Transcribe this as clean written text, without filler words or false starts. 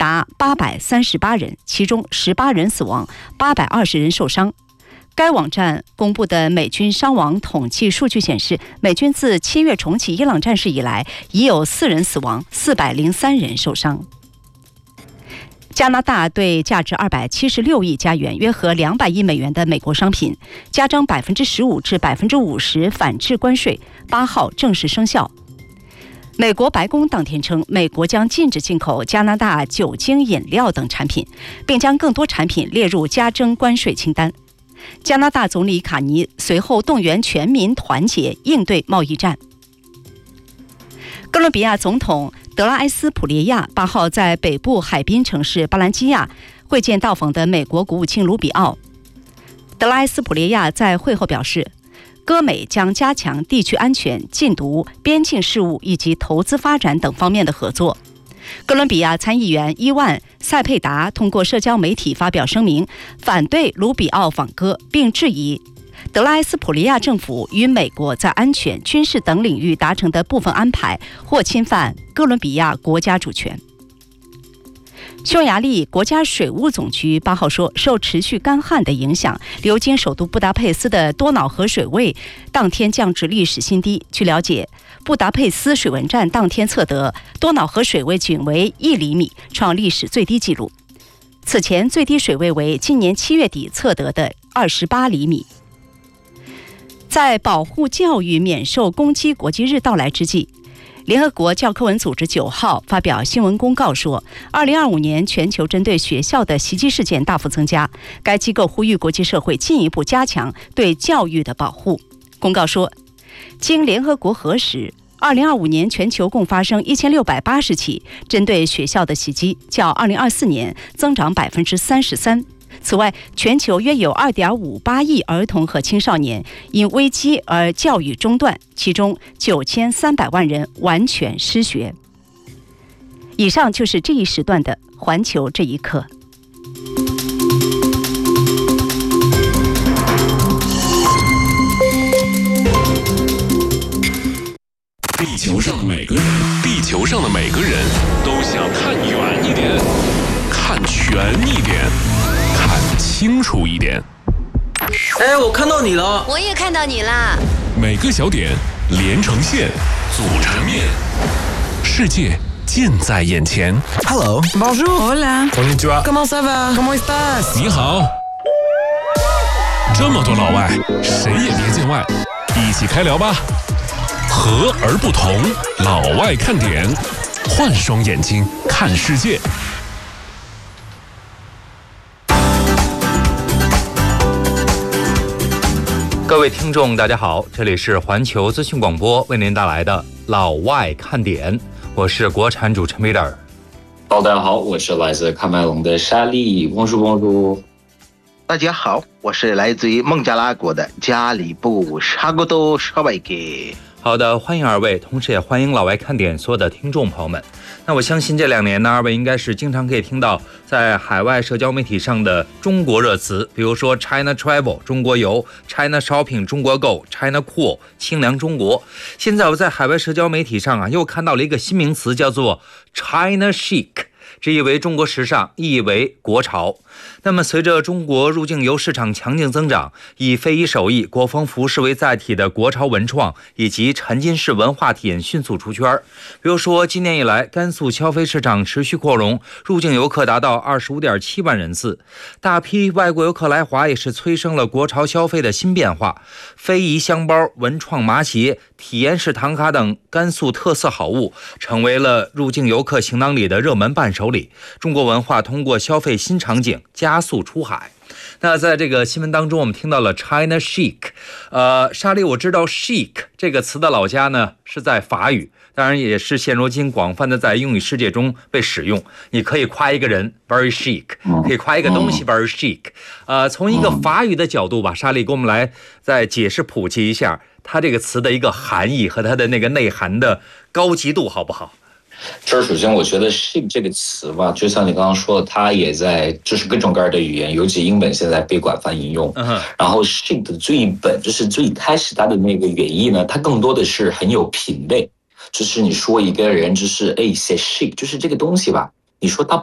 达838人，其中18人死亡，820人受伤。该网站公布的美军伤亡统计数据显示，美军自7月重启伊朗战事以来，已有4人死亡，403人受伤。加拿大对价值276亿加元（约合200亿美元）的美国商品加征15%至50%反制关税，8号正式生效。美国白宫当天称，美国将禁止进口加拿大酒精饮料等产品，并将更多产品列入加征关税清单。加拿大总理卡尼随后动员全民团结应对贸易战。哥伦比亚总统德拉埃斯普列亚8号在北部海滨城市巴兰基亚会见到访的美国国务卿卢比奥。德拉埃斯普列亚在会后表示，哥美将加强地区安全、禁毒、边境事务以及投资发展等方面的合作。哥伦比亚参议员伊万·塞佩达通过社交媒体发表声明，反对卢比奥访哥，并质疑德拉埃斯普列亚政府与美国在安全、军事等领域达成的部分安排或侵犯哥伦比亚国家主权。匈牙利国家水务总局8号说，受持续干旱的影响，流经首都布达佩斯的多瑙河水位当天降至历史新低。据了解，布达佩斯水文站当天测得多瑙河水位仅为1厘米，创历史最低纪录。此前最低水位为今年7月底测得的28厘米。在保护教育免受攻击国际日到来之际，联合国教科文组织9号发表新闻公告说，2025年全球针对学校的袭击事件大幅增加，该机构呼吁国际社会进一步加强对教育的保护。公告说，经联合国核实，2025年全球共发生1680起针对学校的袭击，较2024年增长33%。此外，全球约有2.58亿儿童和青少年因危机而教育中断，其中9300万人完全失学。以上就是这一时段的环球这一刻。 地球上的每个人都想看远一点，看全一点，看清楚一点。 哎，我看到你了。 我也看到你啦。 每个小点连成线，组成面，世界近在眼前。 Hello, bonjour, hola, konnichiwa, comment ça va, comment estás？ 你好。这么多老外，谁也别见外，一起开聊吧。和而不同，老外看点，换双眼睛看世界。 各位听众大家好，这里是环球资讯广播为您带来的老外看点，我是国产主持人 Peter。 大家好，我是来自喀麦隆的沙利，恭祝。 大家好，我是来自于孟加拉国的加里布沙古多沙贝给。 好的，欢迎二位，同时也欢迎老外看点所有的听众朋友们。那我相信这2年呢，二位应该是经常可以听到在海外社交媒体上的中国热词，比如说 China Travel 中国游， China Shopping 中国购， China Cool 清凉中国。现在我在海外社交媒体上又看到了一个新名词，叫做 China Chic，直译为中国时尚，意译为国潮。那么随着中国入境游市场强劲增长，以非遗手艺、国风服饰为载体的国潮文创以及沉浸式文化体验迅速出圈。比如说今年以来，甘肃消费市场持续扩容，入境游客达到25.7万人次，大批外国游客来华也是催生了国潮消费的新变化。非遗香包、文创麻鞋、体验式唐卡等甘肃特色好物成为了入境游客行囊里的热门伴手礼。中国文化通过消费新场景加速出海。那在这个新闻当中，我们听到了 China Chic。沙利，我知道 chic 这个词的老家呢是在法语，当然也是现如今广泛的在英语世界中被使用。你可以夸一个人 very chic， 可以夸一个东西 very chic。从一个法语的角度吧，沙利给我们来再解释普及一下它这个词的一个含义和它的那个内涵的高级度，好不好？ 这首先我觉得 chic 这个词吧，就像你刚刚说的，它也在就是各种各样的语言，尤其英文现在被广泛引用。然后 chic 的最本就是最开始它的那个原意呢，它更多的是很有品味，就是你说一个人就是say chic，就是这个东西吧，你说它